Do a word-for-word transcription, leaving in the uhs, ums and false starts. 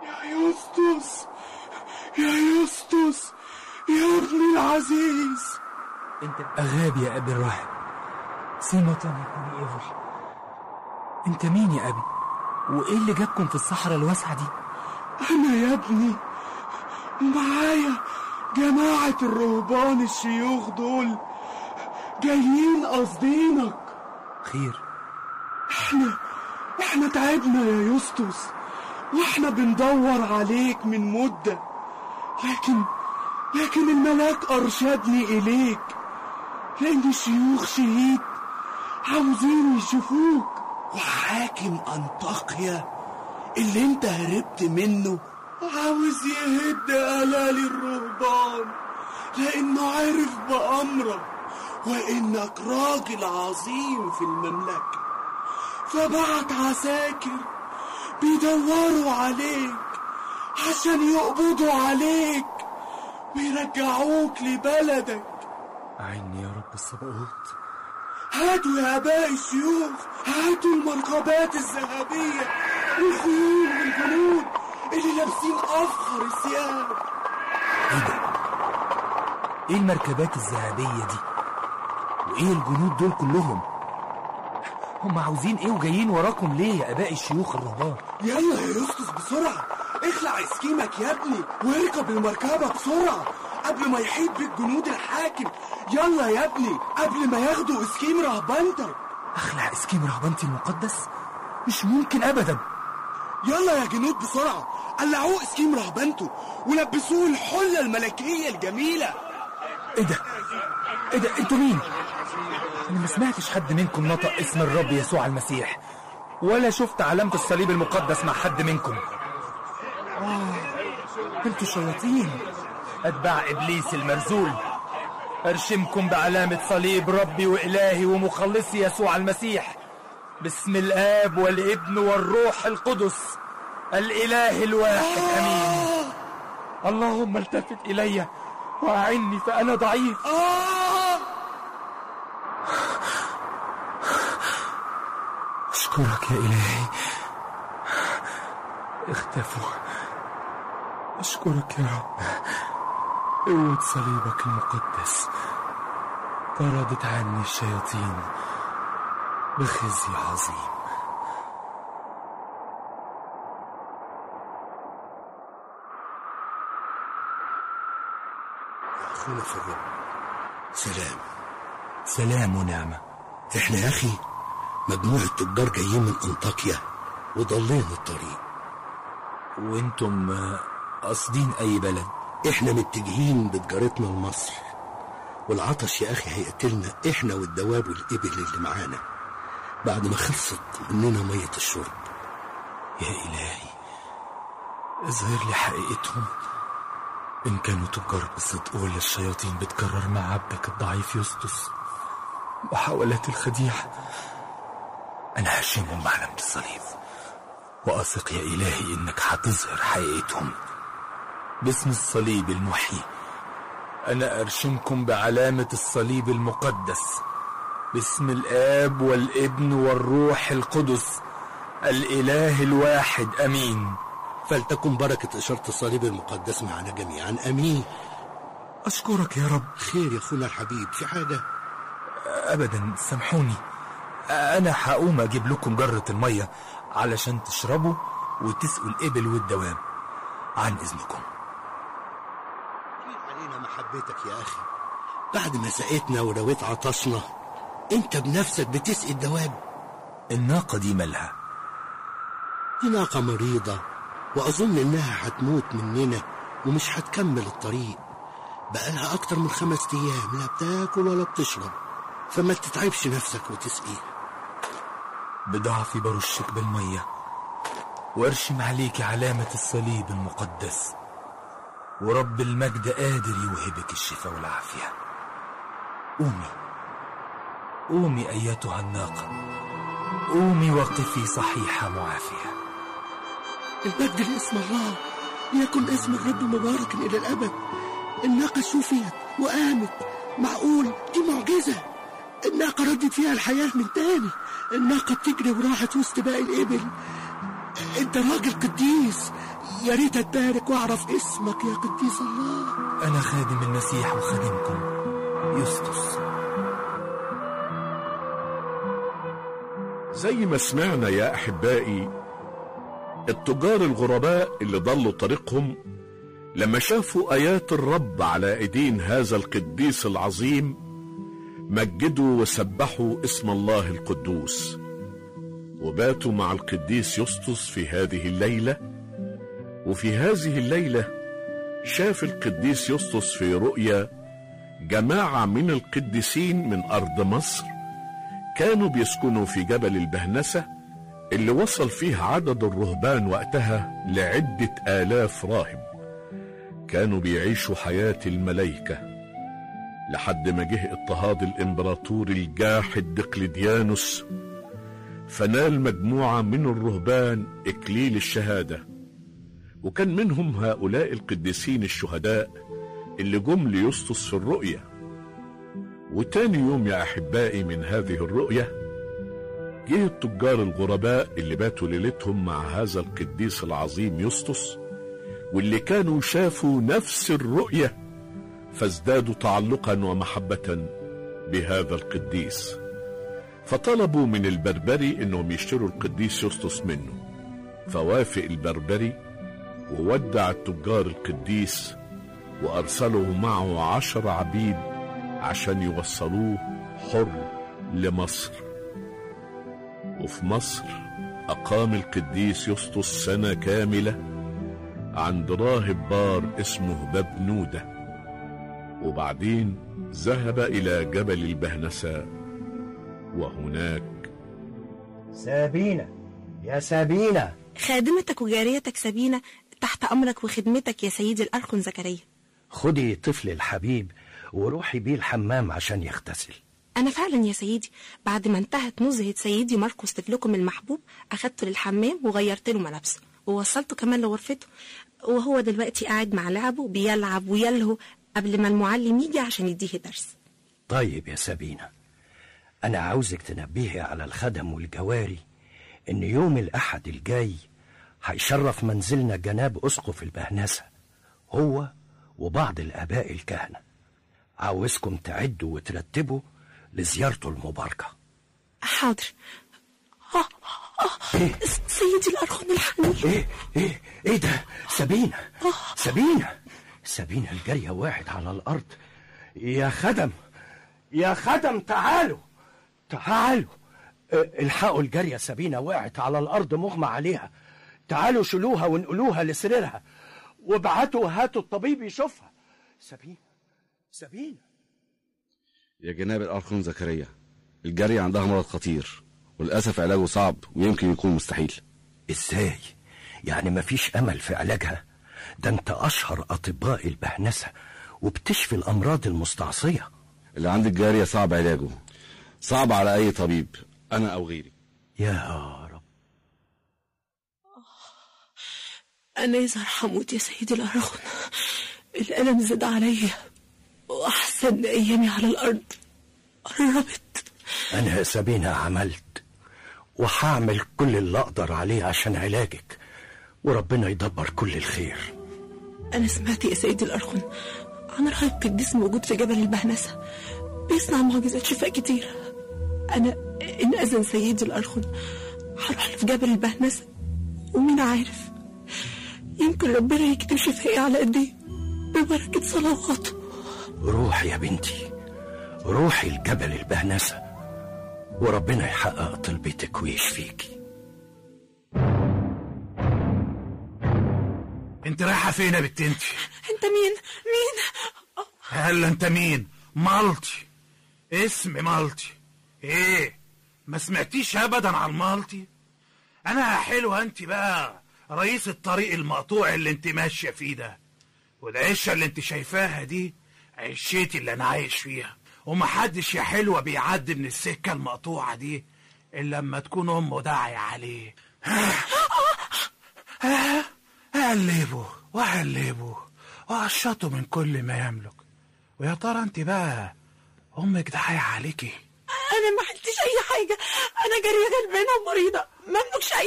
يا يسطس، يا يسطس، يا ابني العزيز. انت اغاب يا ابي الراهب، سيمة يكون يفرح. انت مين يا ابي؟ وايه اللي جابكم في الصحراء الواسعة دي؟ انا يا ابني معايا جماعة الرهبان الشيوخ دول جايين قصدينك. خير؟ احنا احنا تعبنا يا يسطس، واحنا بندور عليك من مدة، لكن لكن الملاك ارشدني اليك، لان الشيوخ شهيد عاوزين يشوفوك. وحاكم انطاكيا اللي انت هربت منه عاوز يهد آلال الرهبان، لانه عارف بأمرك وانك راجل عظيم في المملكة، فبعت عساكر بيدوروا عليك عشان يقبضوا عليك ويرجعوك لبلدك. أعني يا رب الصباوت. هاتوا يا آباء الشيوخ، هاتوا المركبات الذهبية والخيول والجنود اللي لابسين أفخر الثياب. ايه ده؟ ايه المركبات الذهبية دي؟ وايه الجنود دول كلهم؟ هم عاوزين ايه وجايين وراكم ليه يا آباء الشيوخ الرهبان؟ يلا يا يسطس بسرعة، اخلع اسكيمك يا ابني واركب المركبة بسرعة قبل ما يحيط بيك جنود الحاكم. يلا يا ابني قبل ما ياخدوا اسكيم رهبنتك. اخلع اسكيم رهبنتي المقدس؟ مش ممكن ابدا. يلا يا جنود بسرعة، قلعوه اسكيم رهبنته ولبسوه الحلة الملكية الجميلة. ايه ده؟ ايه ده؟ انتوا مين؟ انا ما سمعتش حد منكم نطق اسم الرب يسوع المسيح، ولا شفت علامة الصليب المقدس مع حد منكم. آه، انتوا شياطين اتباع ابليس المرذول. ارشمكم بعلامة صليب ربي والهي ومخلصي يسوع المسيح، باسم الاب والابن والروح القدس الاله الواحد امين. اللهم التفت الي واعني فانا ضعيف. اشكرك يا الهي. اختفوا. اشكرك يا رب. قوة صليبك المقدس طردت عني الشياطين بخزي عظيم. يا أخونا في الرب، سلام. سلام ونعمة. احنا يا أخي مجموعة تجار جايين من أنطاكيا وضلين الطريق. وانتم قاصدين أي بلد؟ احنا متجهين بتجارتنا لمصر، والعطش يا أخي هيقتلنا احنا والدواب والإبل اللي معانا بعد ما خلصت مننا مية الشرب. يا إلهي اظهر لي حقيقتهم، إن كانوا تجار بالصدق ولا الشياطين بتكرر مع عبدك الضعيف يسطس محاولات الخديعة. أنا هشمهم بعلامة الصليب، وأثق يا إلهي إنك هتظهر حقيقتهم. باسم الصليب المحيي أنا أرشمكم بعلامة الصليب المقدس، باسم الآب والابن والروح القدس الإله الواحد أمين. فلتكن بركة إشارة الصليب المقدس معنا جميعا أمين. أشكرك يا رب. خير يا أخونا الحبيب، في حاجة؟ أبدا، سامحوني. أنا هقوم أجيب لكم جرة المية علشان تشربوا وتسقوا الإبل والدواب. عن إذنكم. علينا محبتك يا أخي، بعد ما سقيتنا ورويت عطشنا أنت بنفسك بتسقي الدواب. الناقة دي مالها؟ دي ناقة مريضة، وأظن إنها هتموت مننا ومش هتكمل الطريق. بقالها أكتر من خمس أيام لا بتاكل ولا بتشرب، فما تتعبش نفسك وتسقيها. بضعفي برشك بالمية وارشم عليك علامة الصليب المقدس، ورب المجد قادر يوهبك الشفاء والعافية. قومي قومي أيتها الناقة، قومي وقفي صحيحة معافية. المجد لاسم الله، ليكن اسم الرب مباركا إلى الأبد. الناقة شوفيت وقامت، معقول دي معجزة؟ الناقة ردت فيها الحياة من تاني. الناقة بتجري وراحت وسط باقي الإبل. انت راجل قديس، يا ريت اتبارك واعرف اسمك يا قديس الله. أنا خادم المسيح وخادمكم يسطس. زي ما سمعنا يا أحبائي، التجار الغرباء اللي ضلوا طريقهم لما شافوا آيات الرب على ايدين هذا القديس العظيم مجدوا وسبحوا اسم الله القدوس، وباتوا مع القديس يسطس في هذه الليلة. وفي هذه الليلة شاف القديس يسطس في رؤيا جماعة من القديسين من أرض مصر كانوا بيسكنوا في جبل البهنسة اللي وصل فيه عدد الرهبان وقتها لعدة آلاف راهب، كانوا بيعيشوا حياة الملايكة لحد ما جه اضطهاد الإمبراطور الجاحد دقلديانوس، فنال مجموعة من الرهبان إكليل الشهادة، وكان منهم هؤلاء القديسين الشهداء اللي جم ليسطس في الرؤية. وتاني يوم يا أحبائي من هذه الرؤية جه التجار الغرباء اللي باتوا ليلتهم مع هذا القديس العظيم يسطس، واللي كانوا شافوا نفس الرؤية فازدادوا تعلقا ومحبة بهذا القديس، فطلبوا من البربري انهم يشتروا القديس يسطس منه، فوافق البربري وودع التجار القديس وارسلوا معه عشر عبيد عشان يوصلوه حر لمصر. وفي مصر اقام القديس يسطس سنة كاملة عند راهب بار اسمه بابنودة، وبعدين ذهب الى جبل البهنسة وهناك. سابينة يا سابينة، خادمتك وجاريتك سابينة تحت أمرك وخدمتك يا سيدي الأرخن زكريا. خدي طفل الحبيب وروحي بيه الحمام عشان يغتسل. أنا فعلا يا سيدي بعد ما انتهت نزهة سيدي ماركوس طفلكم المحبوب أخدته للحمام وغيرت له ملابسه ووصلته كمان لغرفته، وهو دلوقتي قاعد مع لعبه بيلعب ويلهو قبل ما المعلم يجي عشان يديه درس. طيب يا سابينة، أنا عاوزك تنبهي على الخدم والجواري إن يوم الأحد الجاي هيشرف منزلنا جناب أسقف البهنسة هو وبعض الآباء الكهنة. عاوزكم تعدوا وترتبوا لزيارته المباركة. حاضر. آه آه إيه؟ سيدي الأرخن الحنين. إيه إيه إيه ده؟ سابينة آه. سابينة سابينة الجارية واحد على الأرض. يا خدم يا خدم تعالوا تعالوا الحقوا الجارية سابينة وقعت على الأرض مغمى عليها، تعالوا شلوها ونقلوها لسريرها وابعتوا هاتوا الطبيب يشوفها. سابينة سابينة يا جناب الأرخن زكريا، الجارية عندها مرض خطير وللأسف علاجه صعب ويمكن يكون مستحيل. إزاي؟ يعني مفيش أمل في علاجها؟ ده أنت أشهر أطباء البهنسة وبتشفي الأمراض المستعصية. اللي عند الجارية صعب علاجه، صعب على أي طبيب أنا أو غيري. يا رب. أنا يظهر حموت يا سيدي الأرخن، الألم زاد عليا وأحسن أيامي على الأرض قربت. أنا يا سابينة عملت وهعمل كل اللي أقدر عليه عشان علاجك، وربنا يدبر كل الخير. أنا سمعت يا سيدي الأرخن عن راهب قديس موجود في جبل البهنسة بيصنع معجزات شفاء كتير. أنا إن أذن سيدي الأرخن هروح في جبل البهنسة، ومين عارف يمكن ربنا يكتب شفائي على ايديه ببركة صلواته. روحي يا بنتي، روحي لجبل البهنسة وربنا يحقق طلبتك ويشفيكي. انت رايحة فين يا بنت انت؟ انت مين؟ مين؟ هلا انت مين؟ مالتي، اسمي مالتي. ايه ما سمعتيش ابدا عن مالتي؟ انا حلوة انت بقى رئيس الطريق المقطوع اللي انت ماشية فيه ده، والعشة اللي انت شايفاها دي عشيتي اللي انا عايش فيها، ومحدش يا حلوة بيعدي من السكة المقطوعة دي الا لما تكون امه داعية عليه. قلبوا وقلبوا وقشطوا من كل ما يملك. ويا ترى انت بقى امك داعية عليكي؟ انا ما عملتش اي حاجة، انا جارية غلبانة ومريضة ما املكش اي